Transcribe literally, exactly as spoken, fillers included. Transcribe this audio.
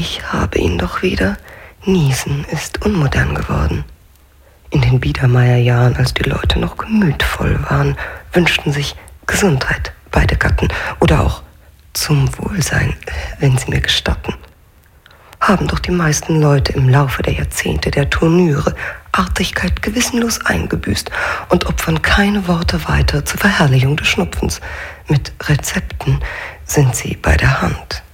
Ich habe ihn doch wieder. Niesen ist unmodern geworden. In den Biedermeierjahren, als die Leute noch gemütvoll waren, wünschten sich Gesundheit beide Gatten oder auch zum Wohlsein, wenn Sie mir gestatten. Haben doch die meisten Leute im Laufe der Jahrzehnte der Turnüre Artigkeit gewissenlos eingebüßt und opfern keine Worte weiter zur Verherrlichung des Schnupfens. Mit Rezepten sind sie bei der Hand.